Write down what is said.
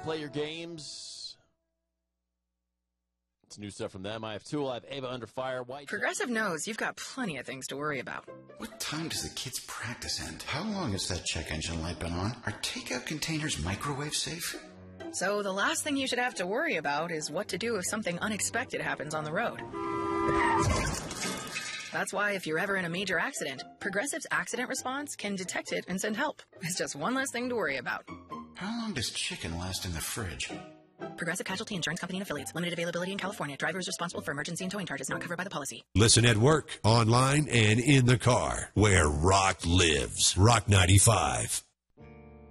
play your games. It's new stuff from them. I have Tool, I have Ava Under Fire, White. Progressive knows you've got plenty of things to worry about. What time does the kids' practice end? How long has that check engine light been on? Are takeout containers microwave safe? So the last thing you should have to worry about is what to do if something unexpected happens on the road. That's why if you're ever in a major accident, Progressive's accident response can detect it and send help. It's just one less thing to worry about. How long does chicken last in the fridge? Progressive Casualty Insurance Company and Affiliates. Limited availability in California. Driver is responsible for emergency and towing charges not covered by the policy. Listen at work, online, and in the car, where rock lives. Rock 95.